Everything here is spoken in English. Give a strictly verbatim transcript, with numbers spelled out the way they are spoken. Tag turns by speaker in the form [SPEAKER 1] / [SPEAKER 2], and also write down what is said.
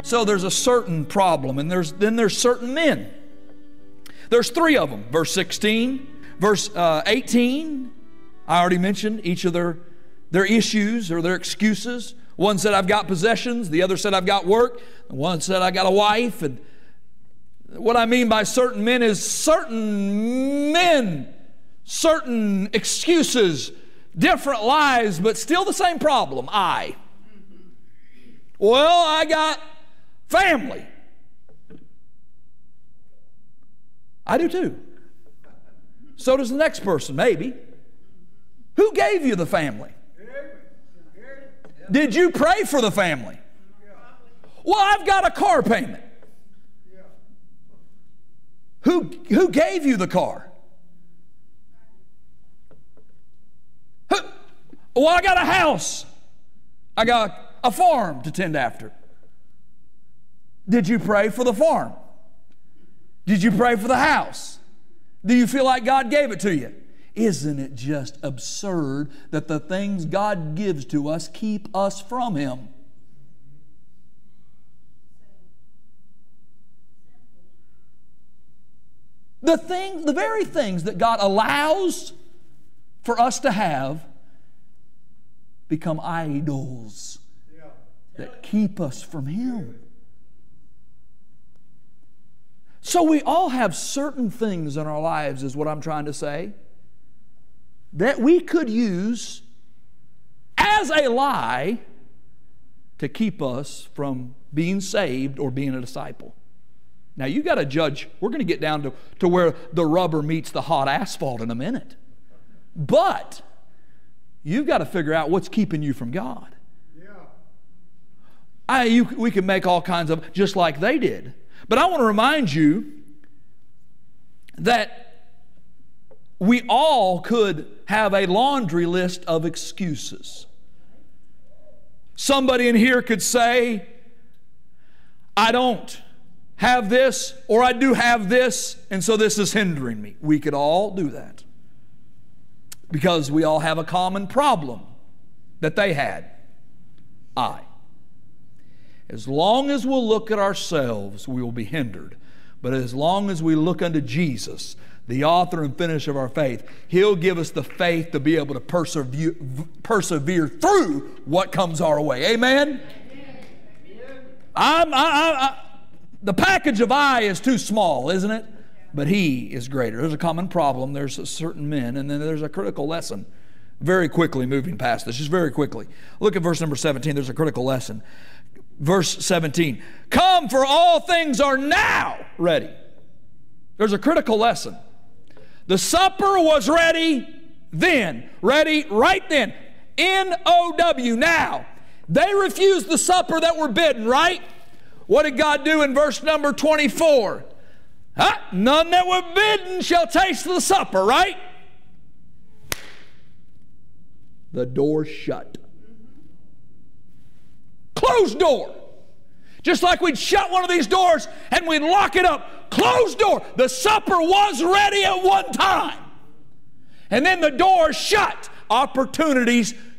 [SPEAKER 1] So there's a certain problem, and there's then there's certain men. There's three of them. Verse sixteen, verse uh, eighteen. I already mentioned each of their their issues or their excuses. One said, I've got possessions. The other said, I've got work. One said, I got a wife. And what I mean by certain men is certain men, certain excuses, different lives, but still the same problem. I. Well, I got family. I do too. So does the next person, maybe. Who gave you the family? Did you pray for the family? Well, I've got a car payment. Who, who gave you the car? Who, well, I got a house. I got a farm to tend after. Did you pray for the farm? Did you pray for the house? Do you feel like God gave it to you? Isn't it just absurd that the things God gives to us keep us from Him? The thing, the very things that God allows for us to have become idols that keep us from Him. So we all have certain things in our lives, is what I'm trying to say, that we could use as a lie to keep us from being saved or being a disciple. Now you got to judge. We're going to get down to, to where the rubber meets the hot asphalt in a minute. But you've got to figure out what's keeping you from God. Yeah. I, you, we can make all kinds of, just like they did. But I want to remind you that we all could have a laundry list of excuses. Somebody in here could say, I don't have this, or I do have this, and so this is hindering me. We could all do that because we all have a common problem that they had. I. As long as we'll look at ourselves, we will be hindered. But as long as we look unto Jesus, the author and finisher of our faith, He'll give us the faith to be able to persevere, persevere through what comes our way. Amen? Amen. I'm, I, I, I, the package of I is too small, isn't it? But He is greater. There's a common problem. There's a certain men, and then there's a critical lesson. Very quickly, moving past this, just very quickly. Look at verse number seventeen. There's a critical lesson. Verse seventeen. Come, for all things are now ready. There's a critical lesson. The supper was ready then. Ready right then. N O W, now. They refused the supper that were bidden, right? What did God do in verse number twenty-four? Huh? None that were bidden shall taste the supper, right? The door shut. Closed door. Just like we'd shut one of these doors and we'd lock it up. Closed door. The supper was ready at one time. And then the door shut. Opportunities